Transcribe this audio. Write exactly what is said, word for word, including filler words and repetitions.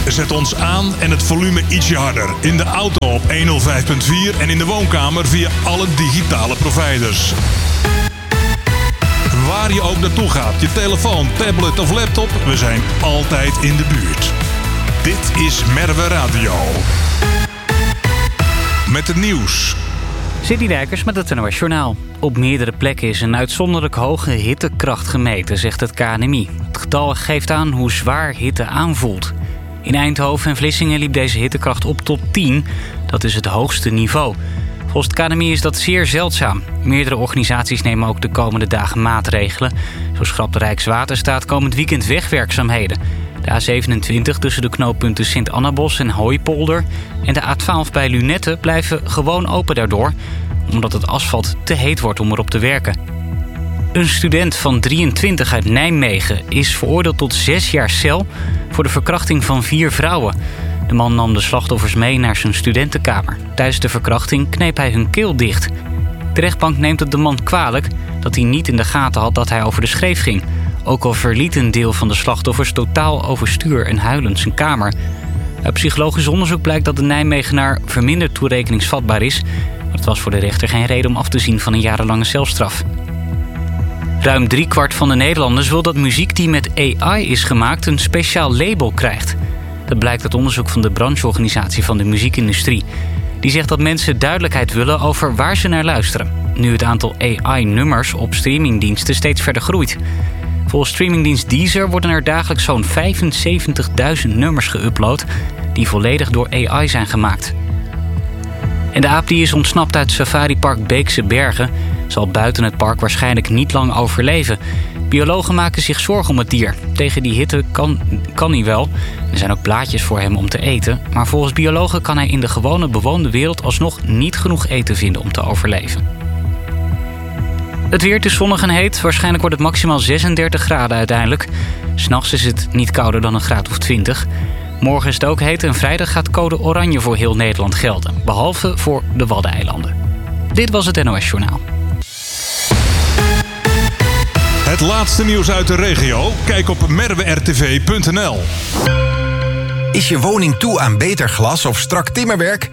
Zet ons aan en het volume ietsje harder. In de auto op honderd vijf komma vier en in de woonkamer via alle digitale providers. Waar je ook naartoe gaat, je telefoon, tablet of laptop, we zijn altijd in de buurt. Dit is Merwe Radio. Met het nieuws. City Dijkers met het N O S Journaal. Op meerdere plekken is een uitzonderlijk hoge hittekracht gemeten, zegt het K N M I. Het getal geeft aan hoe zwaar hitte aanvoelt. In Eindhoven en Vlissingen liep deze hittekracht op tot tien. Dat is het hoogste niveau. Volgens het K N M I is dat zeer zeldzaam. Meerdere organisaties nemen ook de komende dagen maatregelen. Zo schrapt de Rijkswaterstaat komend weekend wegwerkzaamheden. De A zevenentwintig tussen de knooppunten Sint-Annabos en Hooipolder en de A twaalf bij Lunetten blijven gewoon open daardoor, omdat het asfalt te heet wordt om erop te werken. Een student van drieëntwintig uit Nijmegen is veroordeeld tot zes jaar cel voor de verkrachting van vier vrouwen. De man nam de slachtoffers mee naar zijn studentenkamer. Tijdens de verkrachting kneep hij hun keel dicht. De rechtbank neemt het de man kwalijk dat hij niet in de gaten had dat hij over de schreef ging. Ook al verliet een deel van de slachtoffers totaal overstuur en huilend zijn kamer. Uit psychologisch onderzoek blijkt dat de Nijmegenaar verminderd toerekeningsvatbaar is. Maar het was voor de rechter geen reden om af te zien van een jarenlange celstraf. Ruim driekwart van de Nederlanders wil dat muziek die met A I is gemaakt een speciaal label krijgt. Dat blijkt uit onderzoek van de brancheorganisatie van de muziekindustrie. Die zegt dat mensen duidelijkheid willen over waar ze naar luisteren. Nu het aantal A I-nummers op streamingdiensten steeds verder groeit. Volgens streamingdienst Deezer worden er dagelijks zo'n vijfenzeventigduizend nummers geüpload die volledig door A I zijn gemaakt. En de aap die is ontsnapt uit safaripark Beekse Bergen zal buiten het park waarschijnlijk niet lang overleven. Biologen maken zich zorgen om het dier. Tegen die hitte kan, kan hij wel. Er zijn ook blaadjes voor hem om te eten. Maar volgens biologen kan hij in de gewone bewoonde wereld alsnog niet genoeg eten vinden om te overleven. Het weer, het is zonnig en heet. Waarschijnlijk wordt het maximaal zesendertig graden uiteindelijk. 'S Nachts is het niet kouder dan een graad of twintig. Morgen is het ook heet en vrijdag gaat code oranje voor heel Nederland gelden. Behalve voor de Waddeneilanden. Dit was het N O S Journaal. Het laatste nieuws uit de regio? Kijk op merwe r t v punt n l. Is je woning toe aan beter glas of strak timmerwerk?